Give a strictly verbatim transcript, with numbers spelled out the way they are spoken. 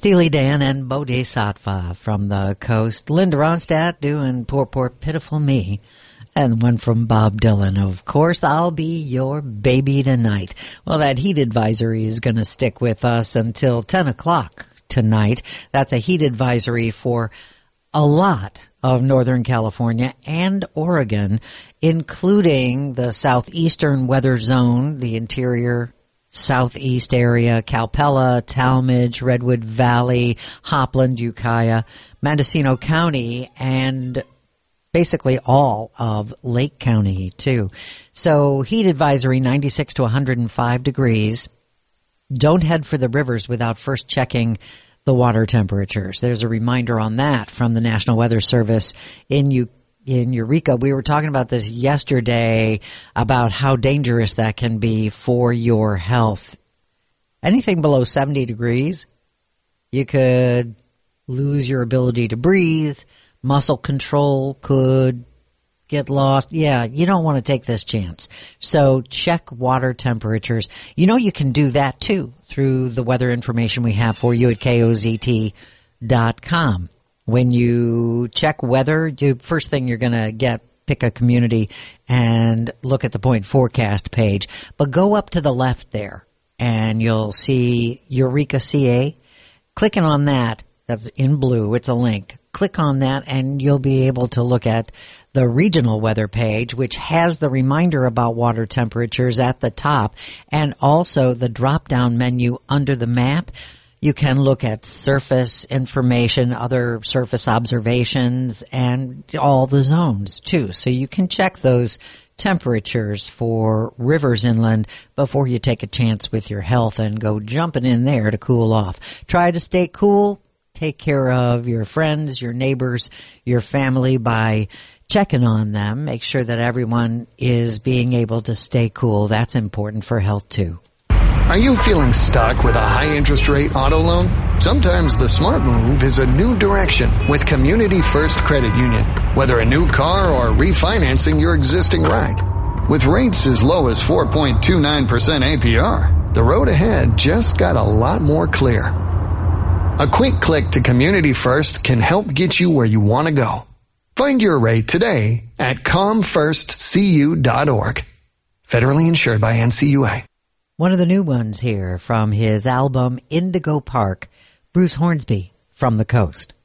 Steely Dan and Bodhisattva from the coast. Linda Ronstadt doing Poor, Poor, Pitiful Me. And one from Bob Dylan, of course, I'll Be Your Baby Tonight. Well, that heat advisory is going to stick with us until ten o'clock tonight. That's a heat advisory for a lot of Northern California and Oregon, including the southeastern weather zone, the interior southeast area, Calpella, Talmadge, Redwood Valley, Hopland, Ukiah, Mendocino County, and basically all of Lake County, too. So heat advisory, ninety-six to one hundred five degrees. Don't head for the rivers without first checking the water temperatures. There's a reminder on that from the National Weather Service in U- in Eureka. We were talking about this yesterday about how dangerous that can be for your health. Anything below seventy degrees, you could lose your ability to breathe. Muscle control could get lost. Yeah, you don't want to take this chance. So check water temperatures. You know you can do that too through the weather information we have for you at K O Z T dot com. When you check weather, you first thing you're going to get, pick a community and look at the point forecast page. But go up to the left there and you'll see Eureka C A. Clicking on that, that's in blue, it's a link. Click on that and you'll be able to look at the regional weather page, which has the reminder about water temperatures at the top and also the drop-down menu under the map. You can look at surface information, other surface observations, and all the zones, too. So you can check those temperatures for rivers inland before you take a chance with your health and go jumping in there to cool off. Try to stay cool. Take care of your friends, your neighbors, your family by checking on them. Make sure that everyone is being able to stay cool. That's important for health, too. Are you feeling stuck with a high interest rate auto loan? Sometimes the smart move is a new direction with Community First Credit Union. Whether a new car or refinancing your existing ride. With rates as low as four point two nine percent A P R, the road ahead just got a lot more clear. A quick click to Community First can help get you where you want to go. Find your rate today at com first c u dot org. Federally insured by N C U A. One of the new ones here from his album Indigo Park, Bruce Hornsby from the Coast.